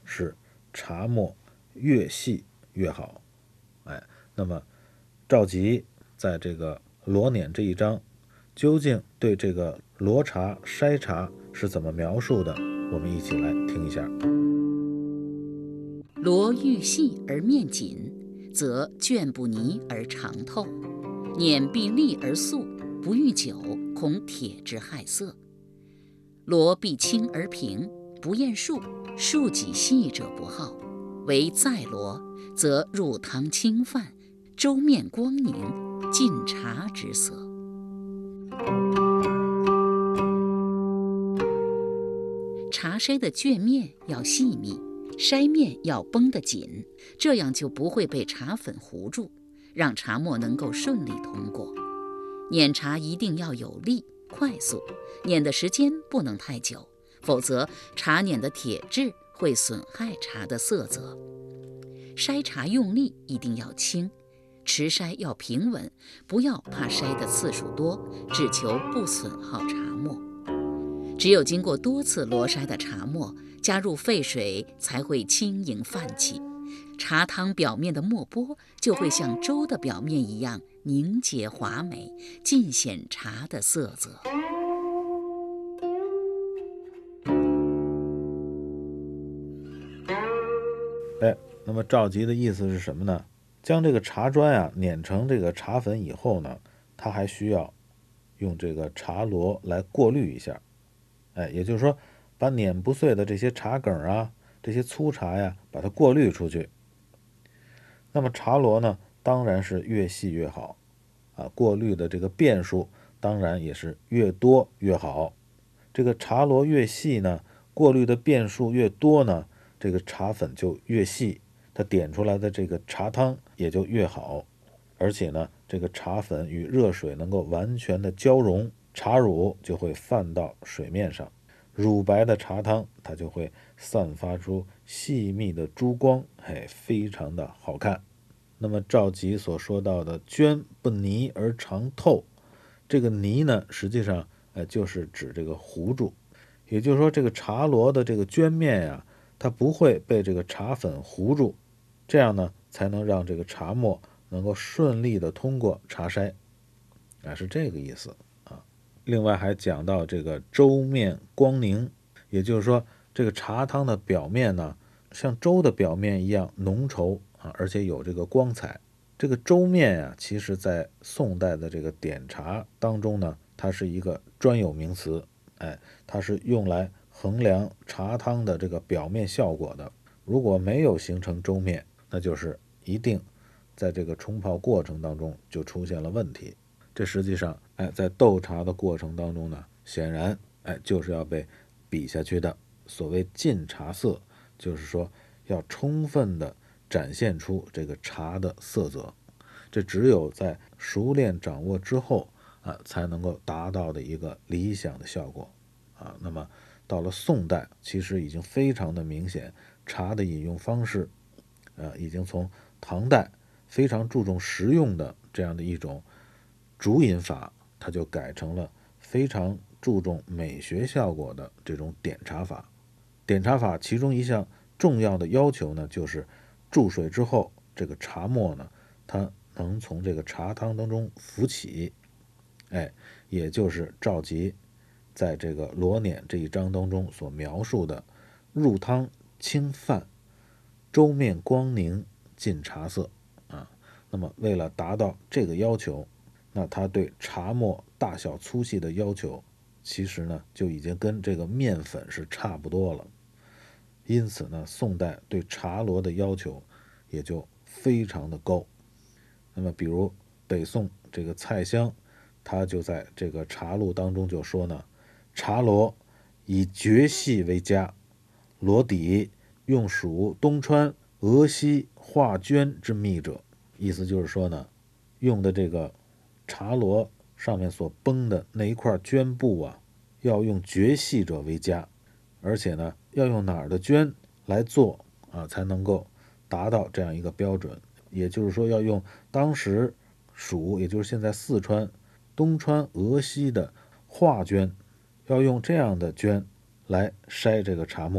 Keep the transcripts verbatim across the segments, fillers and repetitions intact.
是茶末越细越好。哎，那么赵佶在这个罗辇这一章究竟对这个罗茶筛茶是怎么描述的，我们一起来听一下。 罗愈细而面紧，则卷不泥而长透；碾必利而素，不遇久，恐铁之害色。罗必轻而平，不厌数，数己细者不好。唯在罗，则入汤清泛，粥面光凝，尽茶之色。茶筛的卷面要细密，筛面要绷得紧，这样就不会被茶粉糊住，让茶沫能够顺利通过。碾茶一定要有力快速，碾的时间不能太久，否则茶碾的铁质会损害茶的色泽。筛茶用力一定要轻，持筛要平稳，不要怕筛的次数多，只求不损耗茶沫。只有经过多次罗筛的茶沫，加入沸水才会轻盈泛起，茶汤表面的沫波就会像粥的表面一样凝结华美，尽显茶的色泽。 哎，那么赵佶的意思是什么呢？将这个茶砖啊碾成这个茶粉以后呢，它还需要用这个茶罗来过滤一下。哎，也就是说，把碾不碎的这些茶梗啊，这些粗茶呀，把它过滤出去。那么茶罗呢，当然是越细越好啊，过滤的这个遍数当然也是越多越好。这个茶罗越细呢，过滤的遍数越多呢，这个茶粉就越细，它点出来的这个茶汤也就越好。而且呢，这个茶粉与热水能够完全的交融，茶乳就会泛到水面上，乳白的茶汤它就会散发出细密的珠光，哎，非常的好看。那么赵佶所说到的绢不泥而常透，这个泥呢，实际上呃就是指这个糊住，也就是说这个茶罗的这个绢面呀、啊，它不会被这个茶粉糊住，这样呢才能让这个茶沫能够顺利的通过茶筛，啊，是这个意思啊。另外还讲到这个粥面光凝，也就是说这个茶汤的表面呢，像粥的表面一样浓稠啊，而且有这个光彩。这个粥面呀、啊，其实在宋代的这个点茶当中呢，它是一个专有名词，哎，它是用来衡量茶汤的这个表面效果的。如果没有形成粥面，那就是一定在这个冲泡过程当中就出现了问题。这实际上，哎，在斗茶的过程当中呢，显然，哎，就是要被比下去的。所谓尽茶色，就是说要充分的展现出这个茶的色泽。这只有在熟练掌握之后啊，才能够达到的一个理想的效果啊。那么到了宋代，其实已经非常的明显，茶的饮用方式，呃，已经从唐代非常注重实用的这样的一种煮饮法，它就改成了非常注重美学效果的这种点茶法。点茶法其中一项重要的要求呢，就是注水之后，这个茶沫呢，它能从这个茶汤当中浮起，哎，也就是赵佶在这个罗辇这一章当中所描述的入汤清泛，粥面光凝，尽茶色啊。那么为了达到这个要求，那他对茶沫大小粗细的要求，其实呢就已经跟这个面粉是差不多了。因此呢，宋代对茶罗的要求也就非常的高。那么比如北宋这个蔡襄，他就在这个茶录当中就说呢，茶罗以绝细为佳，罗底用属东川、俄西画绢之密者。意思就是说呢，用的这个茶罗上面所绷的那一块绢布啊，要用绝细者为佳，而且呢，要用哪儿的绢来做啊，才能够达到这样一个标准。也就是说，要用当时蜀，也就是现在四川、东川、俄西的画绢，要用这样的绢来筛这个茶沫，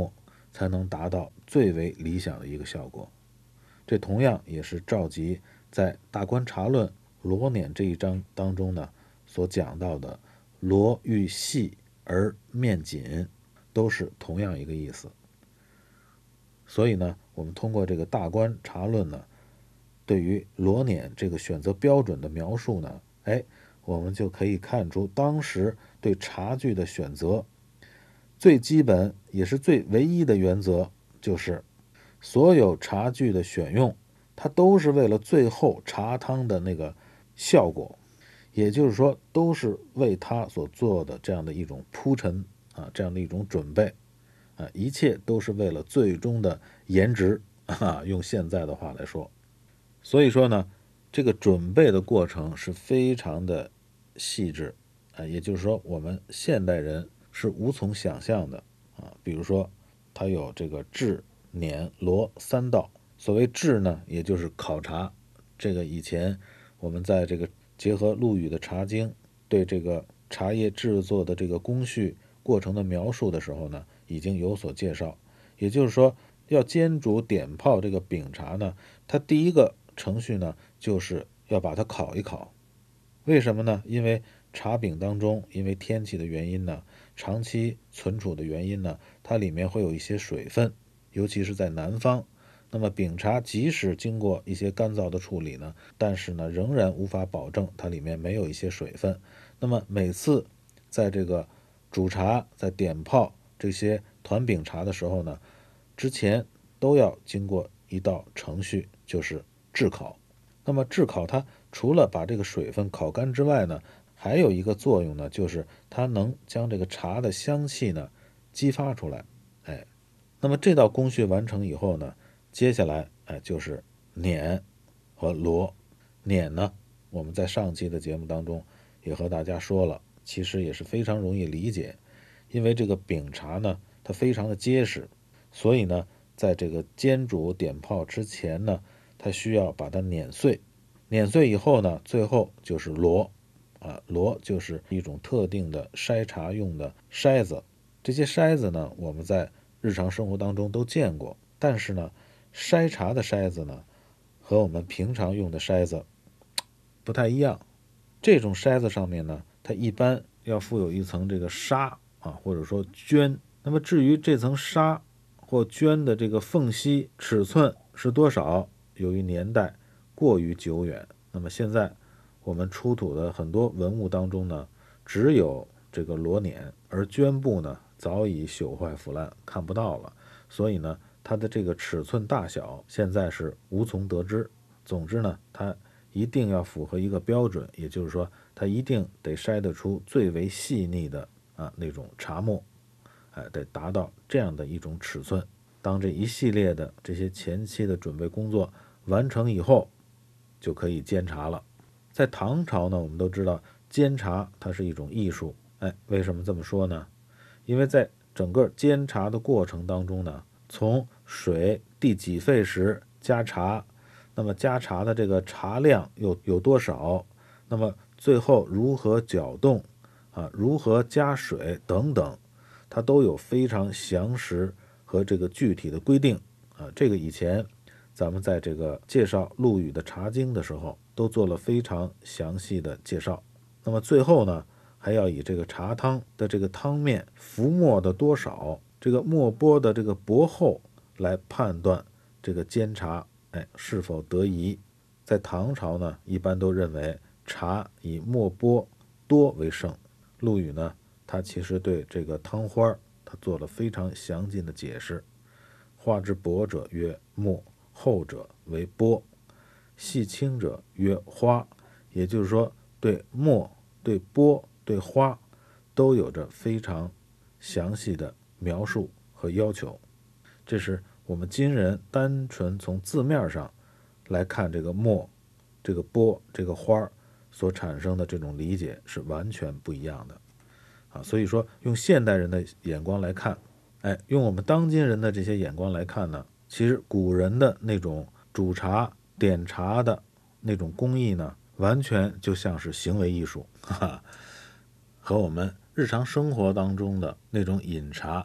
才能达到最为理想的一个效果。这同样也是赵佶在《大观察论·螺捻》这一章当中呢所讲到的螺欲细而面紧，都是同样一个意思。所以呢，我们通过这个《大观察论》呢，对于螺捻这个选择标准的描述呢，哎，我们就可以看出当时对茶具的选择最基本也是最唯一的原则，就是所有茶具的选用，它都是为了最后茶汤的那个效果，也就是说都是为它所做的这样的一种铺陈啊，这样的一种准备啊，一切都是为了最终的颜值啊，用现在的话来说。所以说呢，这个准备的过程是非常的细致啊，也就是说我们现代人是无从想象的啊。比如说它有这个制、碾、螺三道。所谓制呢，也就是考察。这个以前我们在这个结合陆羽的《茶经》对这个茶叶制作的这个工序过程的描述的时候呢，已经有所介绍。也就是说，要煎煮点泡这个饼茶呢，它第一个程序呢，就是要把它烤一烤。为什么呢？因为茶饼当中，因为天气的原因呢，长期存储的原因呢，它里面会有一些水分，尤其是在南方。那么饼茶即使经过一些干燥的处理呢，但是呢，仍然无法保证它里面没有一些水分。那么每次在这个煮茶、在点泡这些团饼茶的时候呢，之前都要经过一道程序，就是炙烤。那么炙烤它除了把这个水分烤干之外呢，还有一个作用呢，就是它能将这个茶的香气呢激发出来。哎，那么这道工序完成以后呢，接下来哎就是碾和螺。碾呢，我们在上期的节目当中也和大家说了，其实也是非常容易理解，因为这个饼茶呢，它非常的结实，所以呢，在这个煎煮点泡之前呢，它需要把它碾碎。碾碎以后呢，最后就是螺啊，螺就是一种特定的筛茶用的筛子。这些筛子呢，我们在日常生活当中都见过，但是呢，筛茶的筛子呢，和我们平常用的筛子不太一样。这种筛子上面呢，它一般要附有一层这个纱啊，或者说绢。那么至于这层纱或绢的这个缝隙尺寸是多少，由于年代过于久远，那么现在我们出土的很多文物当中呢，只有这个螺捻，而绢布呢早已朽坏腐烂，看不到了。所以呢，它的这个尺寸大小现在是无从得知。总之呢，它一定要符合一个标准，也就是说，它一定得筛得出最为细腻的啊那种茶沫，哎，得达到这样的一种尺寸。当这一系列的这些前期的准备工作完成以后，就可以煎茶了。在唐朝呢，我们都知道煎茶它是一种艺术。哎，为什么这么说呢？因为在整个煎茶的过程当中呢，从水第几沸时加茶，那么加茶的这个茶量又有多少，那么最后如何搅动啊，如何加水等等，它都有非常详实和这个具体的规定啊。这个以前咱们在这个介绍陆羽的《茶经》的时候都做了非常详细的介绍。那么最后呢，还要以这个茶汤的这个汤面浮沫的多少，这个沫波的这个薄厚来判断这个煎茶哎是否得宜。在唐朝呢，一般都认为茶以沫波多为胜。陆羽呢，他其实对这个汤花他做了非常详尽的解释。花之薄者曰沫，厚者为波，细轻者曰花。也就是说，对沫、对波、对花都有着非常详细的描述和要求。这是我们今人单纯从字面上来看这个沫、这个波、这个花所产生的这种理解是完全不一样的啊。所以说，用现代人的眼光来看，哎，用我们当今人的这些眼光来看呢，其实古人的那种煮茶、点茶的那种工艺呢，完全就像是行为艺术，哈哈，和我们日常生活当中的那种饮茶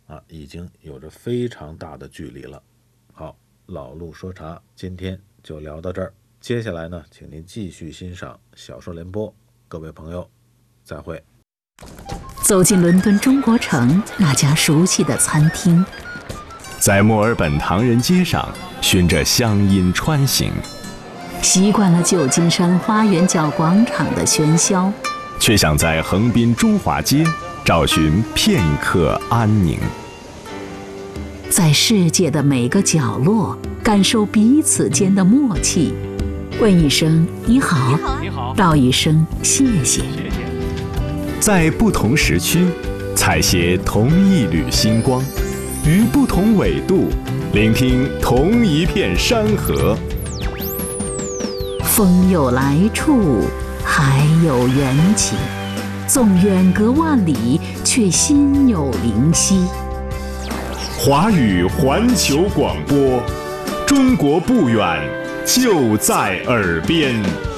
啊，已经有着非常大的距离了。好，老陆说茶今天就聊到这儿，接下来呢，请您继续欣赏小说联播，各位朋友，再会。 走进伦敦中国城那家熟悉的餐厅， 在墨尔本唐人街上循着乡音穿行， 习惯了旧金山花园角广场的喧嚣， 却想在横滨中华街找寻片刻安宁。 在世界的每个角落感受彼此间的默契，问一声你好， 你好， 道一声谢谢。 谢谢。 在不同时区采撷同一缕星光，于不同纬度聆听同一片山河。 风有来处，海有缘起，纵远隔万里，却心有灵犀。 华语环球广播，中国不远，就在耳边。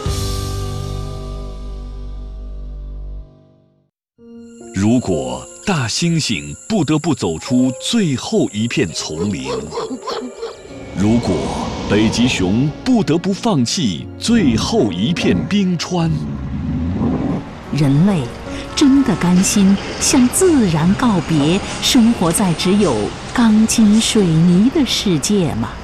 如果大猩猩不得不走出最后一片丛林，如果北极熊不得不放弃最后一片冰川， 人类真的甘心向自然告别，生活在只有钢筋水泥的世界吗？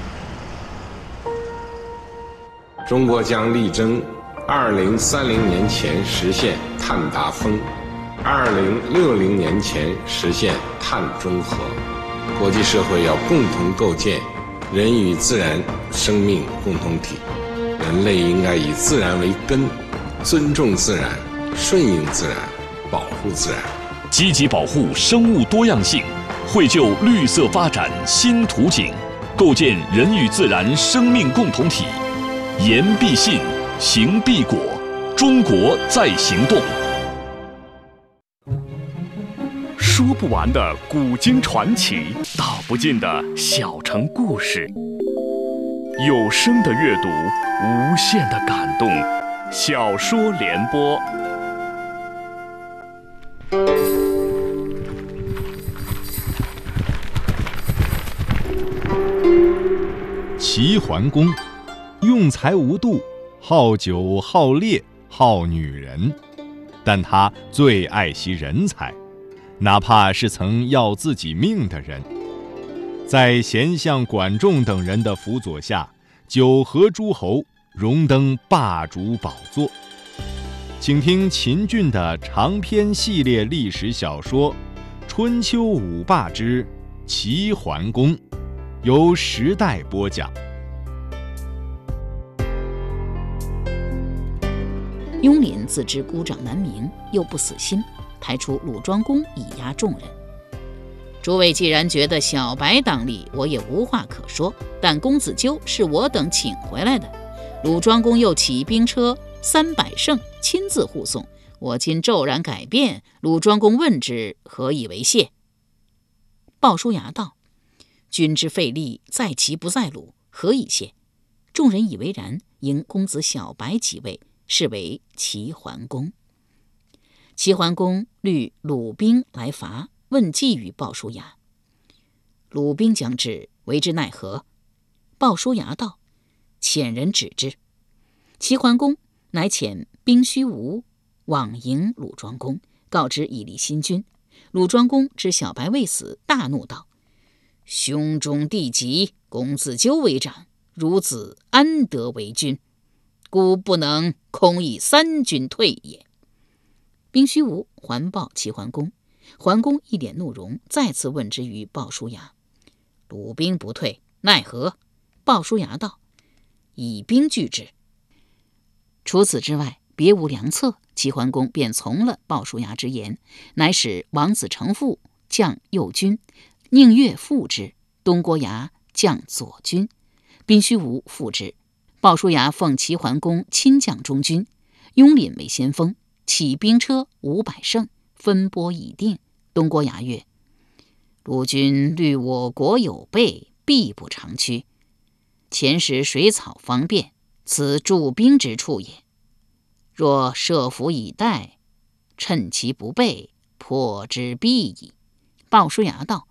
中国将力争二零三零年前实现碳达峰，二零六零年前实现碳中和。国际社会要共同构建人与自然生命共同体，人类应该以自然为根，尊重自然，顺应自然，保护自然， 积极保护生物多样性，绘就绿色发展新图景，构建人与自然生命共同体。言必信，行必果，中国在行动。 说不完的古今传奇，道不尽的小城故事，有声的阅读，无限的感动。小说联播。 齐桓公用财无度，好酒好猎好女人，但他最爱惜人才，哪怕是曾要自己命的人。在贤相管仲等人的辅佐下，九合诸侯，荣登霸主宝座。请听秦俊的长篇系列历史小说《春秋五霸之齐桓公》，由时代播讲。 雍廪自知孤掌难鸣，又不死心，抬出鲁庄公以压众人。诸位既然觉得小白当立，我也无话可说，但公子纠是我等请回来的，鲁庄公又起兵车三百乘，亲自护送，我今骤然改变，鲁庄公问之，何以为谢？鲍叔牙道：君之费力，在齐不在鲁，何以谢？众人以为然，迎公子小白即位，是为齐桓公。齐桓公虑鲁兵来伐，问计于鲍叔牙。鲁兵将至，为之奈何？鲍叔牙道：遣人止之。齐桓公乃遣兵虚无往迎鲁庄公，告知以立新君。鲁庄公知小白未死，大怒道：兄终弟及，公子纠为长，孺子安得为君？孤不能空以三军退也。兵虚无还报齐桓公，桓公一脸怒容，再次问之于鲍叔牙。鲁兵不退，奈何？鲍叔牙道：以兵拒之。除此之外，别无良策，齐桓公便从了鲍叔牙之言，乃使王子成父将右军，宁越副之，东郭牙将左军，宾虚无副之。鲍叔牙奉齐桓公亲将中军，雍廪为先锋，起兵车五百乘，分拨已定。东郭牙曰：鲁军虑我国有备，必不长驱。前时水草方便，此驻兵之处也。若设伏以待，趁其不备，破之必矣。鲍叔牙道：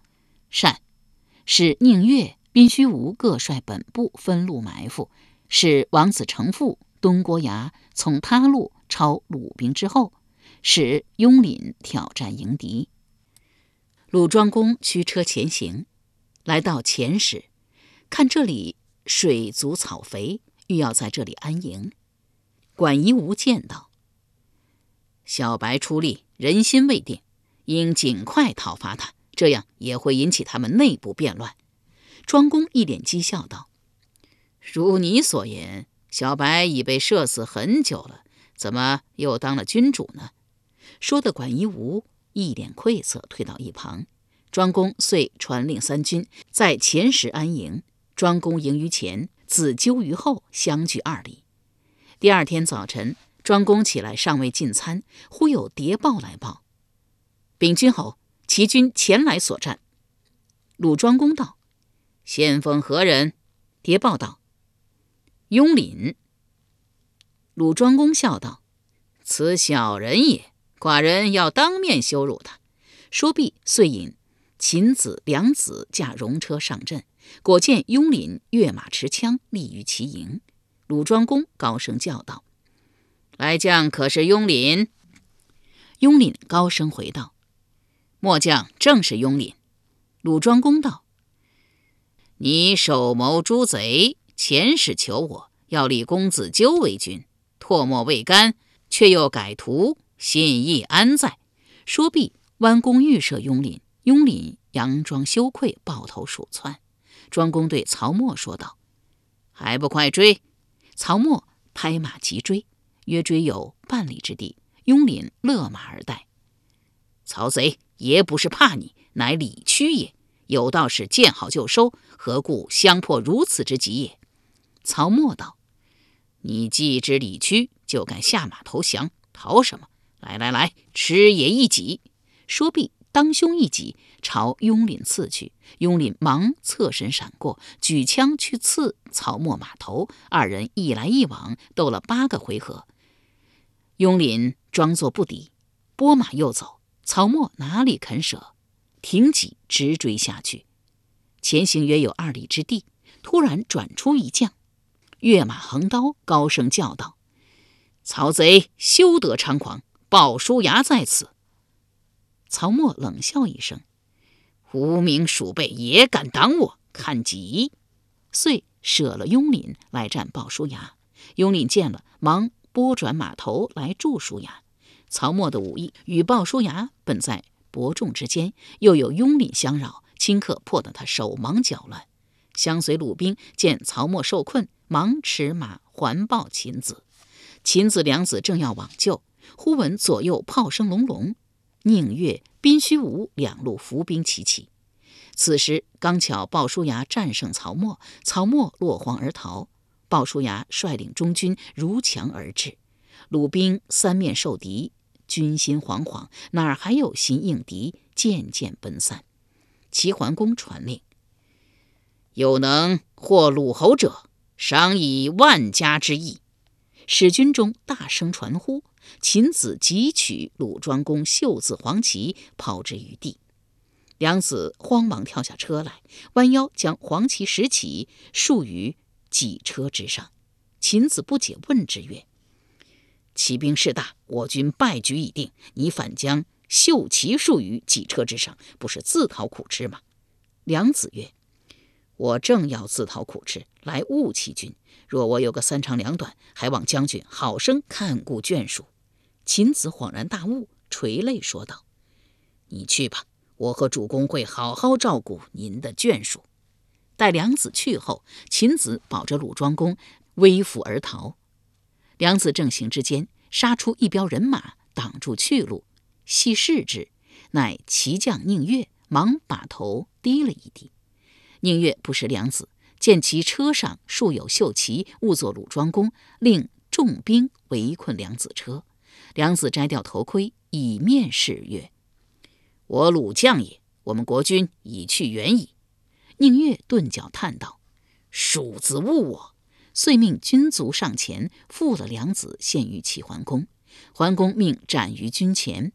善。使宁越、宾须吴各率本部分路埋伏，使王子成父、东郭牙从他路抄鲁兵之后，使雍廪挑战迎敌。鲁庄公驱车前行，来到前时，看这里水足草肥，欲要在这里安营。管夷吾见到，小白出力，人心未定，应尽快讨伐他，这样也会引起他们内部变乱。庄公一脸讥笑道：如你所言，小白已被射死很久了，怎么又当了君主呢？说的管夷吾一脸愧色，退到一旁。庄公遂传令三军在前时安营，庄公营于前，子纠于后，相距二里。第二天早晨，庄公起来尚未进餐，忽有谍报来报：禀君侯，齐军前来所战。鲁庄公道：先锋何人？谍报道：雍廪。鲁庄公笑道：此小人也，寡人要当面羞辱他。说毕，遂引秦子、梁子驾戎车上阵，果见雍廪跃马持枪，立于其营。鲁庄公高声叫道：来将可是雍廪？雍廪高声回道：末将正是雍廪。鲁庄公道：你手谋诛贼，前使求我，要立公子纠为君，唾沫未干，却又改图，信义安在？说毕，弯弓欲射雍廪，雍廪佯装羞愧，抱头鼠窜。庄公对曹沫说道：还不快追！曹沫拍马急追，约追有半里之地，雍廪勒马而待。曹贼也不是怕你，乃理屈也，有道是见好就收，何故相迫如此之急也？曹沫道：你既知理屈，就敢下马投降，逃什么？来来来，吃也一戟！说毕，当胸一戟，朝雍廪刺去。雍廪忙侧身闪过，举枪去刺曹沫马头，二人一来一往，斗了八个回合。雍廪装作不敌，拨马又走，曹沫哪里肯舍，挺戟直追下去。前行约有二里之地，突然转出一将，跃马横刀，高声叫道：曹贼休得猖狂，鲍叔牙在此！曹沫冷笑一声：无名鼠辈也敢挡我，看戟！遂舍了雍廪来战鲍叔牙。雍廪见了，忙拨转马头来助叔牙。曹沫的武艺与鲍叔牙本在伯仲之间，又有雍廪相扰，顷刻迫得他手忙脚乱。相随鲁兵见曹沫受困，忙驰马环抱秦子。秦子、梁子正要往救，忽闻左右炮声隆隆，宁越、宾须吴两路伏兵齐起。此时刚巧鲍叔牙战胜曹沫，曹沫落荒而逃。鲍叔牙率领中军如墙而至，鲁兵三面受敌，军心惶惶，哪儿还有心应敌，渐渐奔散。齐桓公传令：有能获鲁侯者，赏以万家之邑。使军中大声传呼，秦子急取鲁庄公袖字黄旗，抛之于地。梁子慌忙跳下车来，弯腰将黄旗拾起，束于戟车之上。秦子不解，问之曰：起兵势大，我军败局已定，你反将袖旗束于戟车之上，不是自讨苦吃吗？梁子曰：我正要自讨苦吃，来误弃军。若我有个三长两短，还望将军好生看顾眷属。秦子恍然大悟，垂泪说道：你去吧，我和主公会好好照顾您的眷属。待梁子去后，秦子保着鲁庄公微服而逃。梁子正行之间，杀出一彪人马，挡住去路。细视之，乃骑将宁越，忙把头低了一低。宁越不识梁子，见其车上束有绣旗，误作鲁庄公，令重兵围困梁子车。梁子摘掉头盔，以面示曰：我鲁将也，我们国君已去远矣。宁越顿脚叹道：鼠子误我！遂命军卒上前，缚了梁子，献于齐桓公。桓公命斩于军前。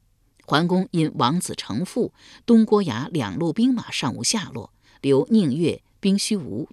桓公因王子成父，东郭牙两路兵马尚无下落，留宁越、兵须吴